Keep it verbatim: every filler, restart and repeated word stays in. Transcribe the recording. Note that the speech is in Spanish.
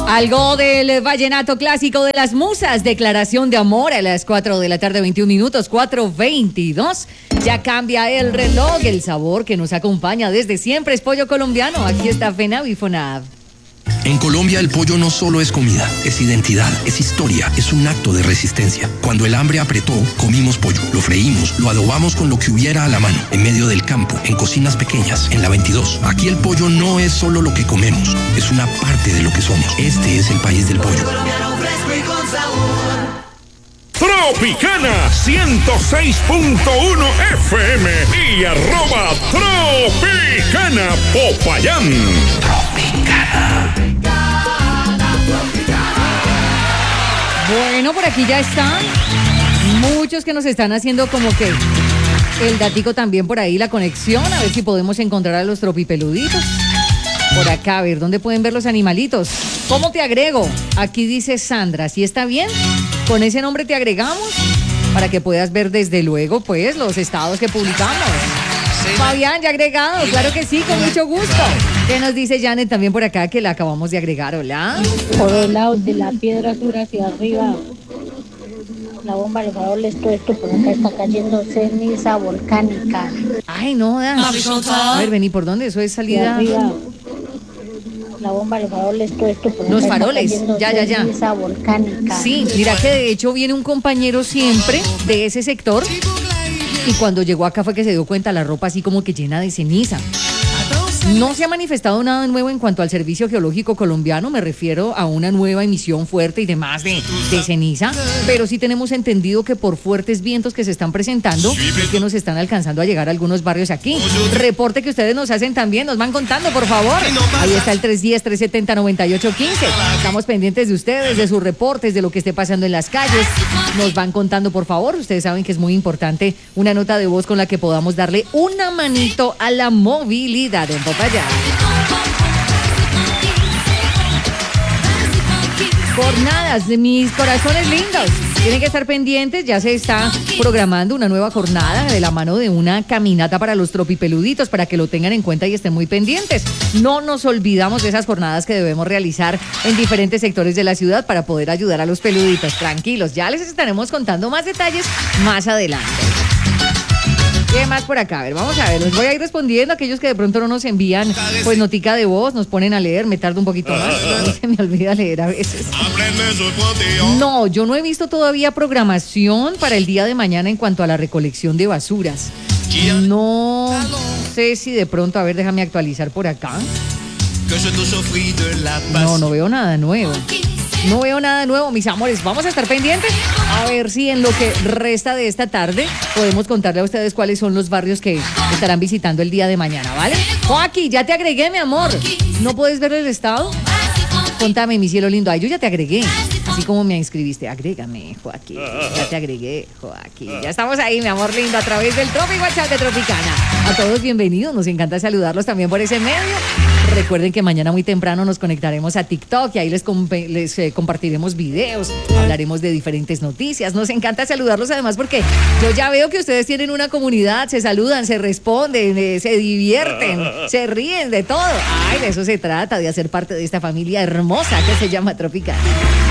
Algo del vallenato clásico de las musas, declaración de amor a las cuatro de la tarde, veintiún minutos, cuatro veintidós. Ya cambia el reloj, el sabor que nos acompaña desde siempre es pollo colombiano. Aquí está FENAV y FONAV. En Colombia el pollo no solo es comida, es identidad, es historia, es un acto de resistencia. Cuando el hambre apretó, comimos pollo, lo freímos, lo adobamos con lo que hubiera a la mano, en medio del campo, en cocinas pequeñas, en la veintidós. Aquí el pollo no es solo lo que comemos, es una parte de lo que somos. Este es el país del pollo. Tropicana ciento seis punto uno F M y arroba Tropicana Popayán. Tropicana. Bueno, por aquí ya están muchos que nos están haciendo como que el datico también por ahí, la conexión, a ver si podemos encontrar a los tropipeluditos. Por acá, a ver, ¿dónde pueden ver los animalitos? ¿Cómo te agrego? Aquí dice Sandra, ¿sí está bien? Con ese nombre te agregamos para que puedas ver desde luego, pues, los estados que publicamos. Fabián, ya agregado, claro que sí, con mucho gusto. ¿Qué nos dice Janet también por acá que la acabamos de agregar? Hola. Por el lado de la piedra dura hacia arriba, la bomba de faroles, todo esto por acá está cayendo ceniza volcánica. Ay, no, da. A ver, vení, ¿por dónde? Eso es salida. Arriba, la bomba de faroles, todo esto por acá Los está faroles, cayendo ya, ya, ya. ceniza volcánica. Sí, mira que de hecho viene un compañero siempre de ese sector y cuando llegó acá fue que se dio cuenta la ropa así como que llena de ceniza. No se ha manifestado nada nuevo en cuanto al Servicio Geológico Colombiano, me refiero a una nueva emisión fuerte y demás de, de ceniza, pero sí tenemos entendido que por fuertes vientos que se están presentando es que nos están alcanzando a llegar a algunos barrios aquí. Reporte que ustedes nos hacen también, nos van contando, por favor. Ahí está el tres uno cero, tres siete cero, nueve ocho uno cinco. Estamos pendientes de ustedes, de sus reportes, de lo que esté pasando en las calles. Nos van contando, por favor. Ustedes saben que es muy importante una nota de voz con la que podamos darle una manito a la movilidad en Popayán. Jornadas de mis corazones lindos. Tienen que estar pendientes, ya se está programando una nueva jornada de la mano de una caminata para los tropipeluditos, para que lo tengan en cuenta y estén muy pendientes. No nos olvidamos de esas jornadas que debemos realizar en diferentes sectores de la ciudad para poder ayudar a los peluditos. Tranquilos, ya les estaremos contando más detalles más adelante. ¿Qué más por acá? A ver, vamos a ver, les voy a ir respondiendo a aquellos que de pronto no nos envían pues notica de voz, nos ponen a leer, me tardo un poquito más, no se me olvida leer a veces. No, yo no he visto todavía programación para el día de mañana en cuanto a la recolección de basuras. No sé si de pronto, a ver, déjame actualizar por acá. No, no veo nada nuevo. No veo nada nuevo, mis amores. Vamos a estar pendientes a ver si en lo que resta de esta tarde podemos contarle a ustedes cuáles son los barrios que estarán visitando el día de mañana, ¿vale? Joaquín, ya te agregué, mi amor. ¿No puedes ver el estado? Contame, mi cielo lindo. Ay, yo ya te agregué. Así como me inscribiste. Agrégame, Joaquín. Ya te agregué, Joaquín. Ya estamos ahí, mi amor lindo, a través del Tropi WhatsApp de Tropicana. A todos bienvenidos. Nos encanta saludarlos también por ese medio. Recuerden que mañana muy temprano nos conectaremos a TikTok y ahí les, les eh, compartiremos videos, hablaremos de diferentes noticias. Nos encanta saludarlos además porque yo ya veo que ustedes tienen una comunidad, se saludan, se responden, eh, se divierten, se ríen de todo. Ay, de eso se trata, de hacer parte de esta familia hermosa que se llama Tropicana.